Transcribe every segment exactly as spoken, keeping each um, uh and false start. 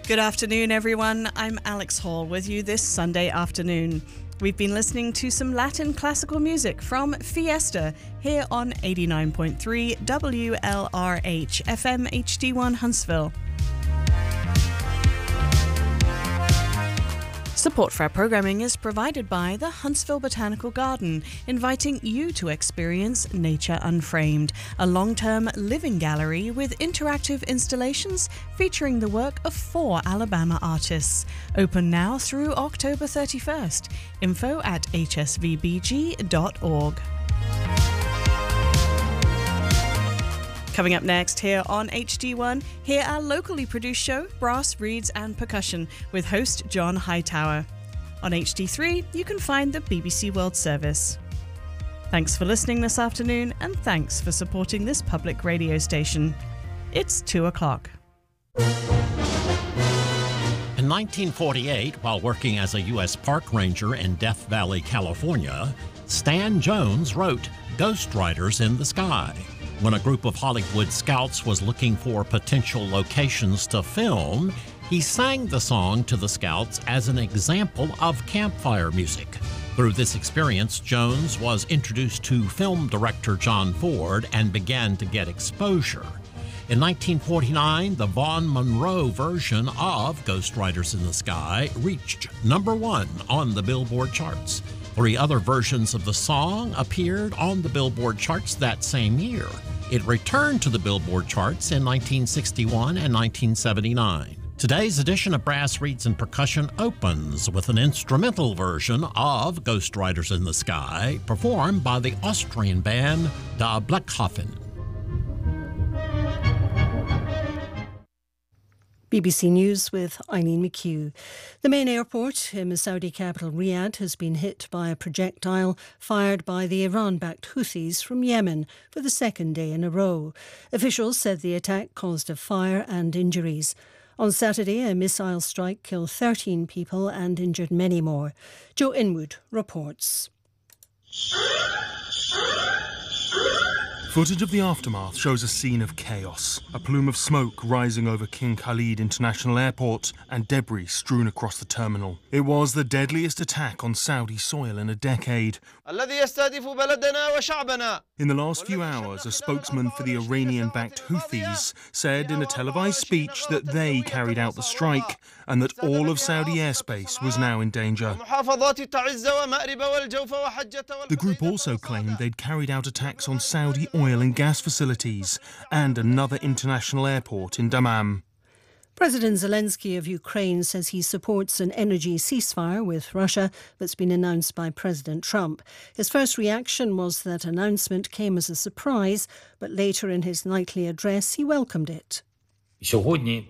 Good afternoon, everyone. I'm Alex Hall with you this Sunday afternoon. We've been listening to some Latin classical music from Fiesta here on eighty-nine point three W L R H F M H D one Huntsville. Support for our programming is provided by the Huntsville Botanical Garden, inviting you to experience Nature Unframed, a long-term living gallery with interactive installations featuring the work of four Alabama artists. Open now through October thirty-first. Info at h s v b g dot org. Coming up next here on H D one, hear our locally produced show, Brass, Reeds and Percussion, with host John Hightower. On H D three, you can find the B B C World Service. Thanks for listening this afternoon, and thanks for supporting this public radio station. It's two o'clock. In nineteen forty-eight, while working as a U S park ranger in Death Valley, California, Stan Jones wrote Ghost Riders in the Sky. When a group of Hollywood scouts was looking for potential locations to film, he sang the song to the scouts as an example of campfire music. Through this experience, Jones was introduced to film director John Ford and began to get exposure. In nineteen forty-nine, the Vaughn Monroe version of Ghost Riders in the Sky reached number one on the Billboard charts. Three other versions of the song appeared on the Billboard charts that same year. It returned to the Billboard charts in nineteen sixty-one and nineteen seventy-nine. Today's edition of Brass, Reeds and Percussion opens with an instrumental version of Ghost Riders in the Sky, performed by the Austrian band Da Bleckhoffen. B B C News with Eileen McHugh. The main airport in the Saudi capital Riyadh has been hit by a projectile fired by the Iran-backed Houthis from Yemen for the second day in a row. Officials said the attack caused a fire and injuries. On Saturday, a missile strike killed thirteen people and injured many more. Joe Inwood reports. Footage of the aftermath shows a scene of chaos, a plume of smoke rising over King Khalid International Airport and debris strewn across the terminal. It was the deadliest attack on Saudi soil in a decade. In the last few hours, a spokesman for the Iranian-backed Houthis said in a televised speech that they carried out the strike and that all of Saudi airspace was now in danger. The group also claimed they'd carried out attacks on Saudi oil and gas facilities and another international airport in Dammam. President Zelensky of Ukraine says he supports an energy ceasefire with Russia that's been announced by President Trump. His first reaction was that announcement came as a surprise, but later in his nightly address he welcomed it. Today,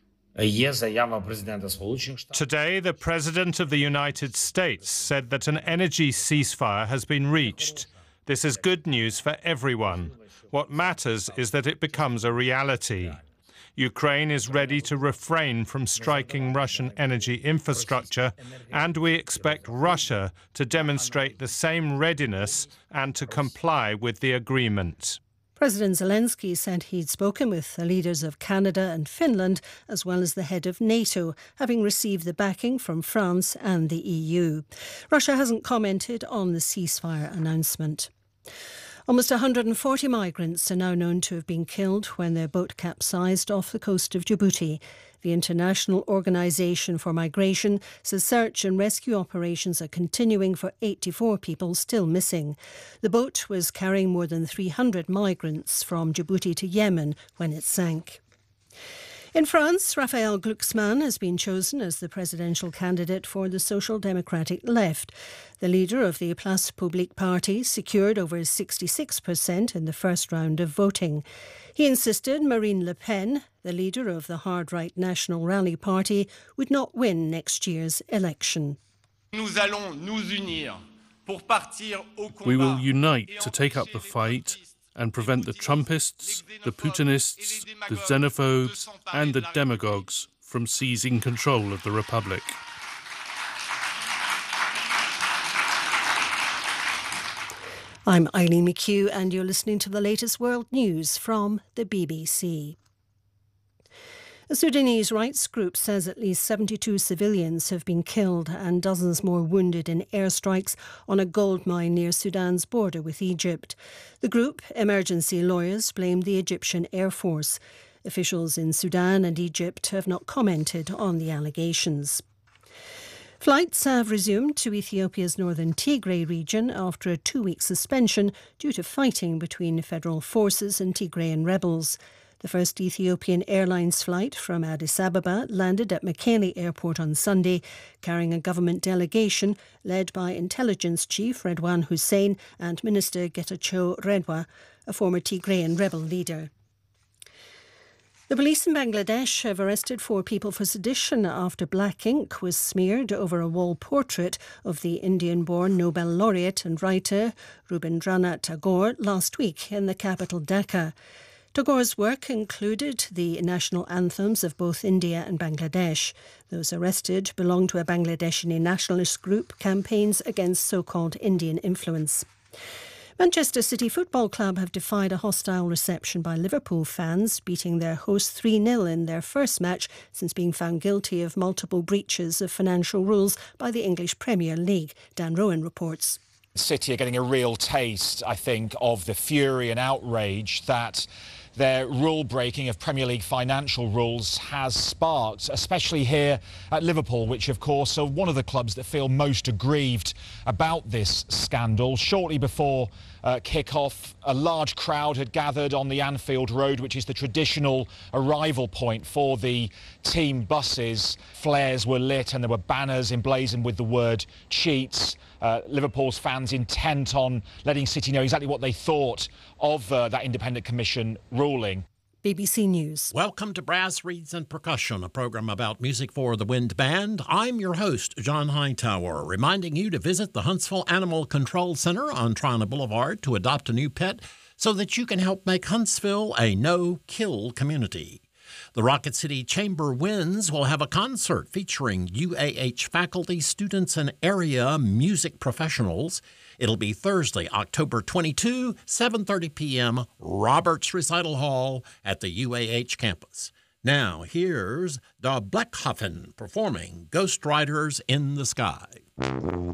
the President of the United States said that an energy ceasefire has been reached. This is good news for everyone. What matters is that it becomes a reality. Ukraine is ready to refrain from striking Russian energy infrastructure, and we expect Russia to demonstrate the same readiness and to comply with the agreement. President Zelensky said he'd spoken with the leaders of Canada and Finland, as well as the head of NATO, having received the backing from France and the E U. Russia hasn't commented on the ceasefire announcement. Almost one hundred forty migrants are now known to have been killed when their boat capsized off the coast of Djibouti. The International Organisation for Migration says search and rescue operations are continuing for eighty-four people still missing. The boat was carrying more than three hundred migrants from Djibouti to Yemen when it sank. In France, Raphael Glucksmann has been chosen as the presidential candidate for the Social Democratic Left. The leader of the Place Publique party secured over sixty-six percent in the first round of voting. He insisted Marine Le Pen, the leader of the hard-right National Rally Party, would not win next year's election. We will unite to take up the fight and prevent the Trumpists, the Putinists, the xenophobes and the demagogues from seizing control of the Republic. I'm Eileen McHugh and you're listening to the latest world news from the B B C. A Sudanese rights group says at least seventy-two civilians have been killed and dozens more wounded in airstrikes on a gold mine near Sudan's border with Egypt. The group, Emergency Lawyers, blamed the Egyptian Air Force. Officials in Sudan and Egypt have not commented on the allegations. Flights have resumed to Ethiopia's northern Tigray region after a two-week suspension due to fighting between federal forces and Tigrayan rebels. The first Ethiopian Airlines flight from Addis Ababa landed at Mekele Airport on Sunday, carrying a government delegation led by Intelligence Chief Redwan Hussein and Minister Getachew Redwa, a former Tigrayan rebel leader. The police in Bangladesh have arrested four people for sedition after black ink was smeared over a wall portrait of the Indian-born Nobel laureate and writer Rabindranath Tagore last week in the capital Dhaka. Tagore's work included the national anthems of both India and Bangladesh. Those arrested belong to a Bangladeshi nationalist group campaigns against so-called Indian influence. Manchester City Football Club have defied a hostile reception by Liverpool fans, beating their hosts three nil in their first match since being found guilty of multiple breaches of financial rules by the English Premier League. Dan Rowan reports. City are getting a real taste, I think, of the fury and outrage that their rule-breaking of Premier League financial rules has sparked, especially here at Liverpool, which, of course, are one of the clubs that feel most aggrieved about this scandal. Shortly before uh, kick-off, a large crowd had gathered on the Anfield Road, which is the traditional arrival point for the team buses. Flares were lit and there were banners emblazoned with the word cheats. Uh, Liverpool's fans intent on letting City know exactly what they thought of uh, that independent commission ruling. B B C News. Welcome to Brass, Reeds and Percussion, a program about music for the wind band. I'm your host, John Hightower, reminding you to visit the Huntsville Animal Control Center on Trina Boulevard to adopt a new pet so that you can help make Huntsville a no-kill community. The Rocket City Chamber Winds will have a concert featuring U A H faculty, students, and area music professionals. It'll be Thursday, October twenty-second, seven thirty p.m., Roberts Recital Hall at the U A H campus. Now, here's the Bleckhoffen performing Ghost Riders in the Sky.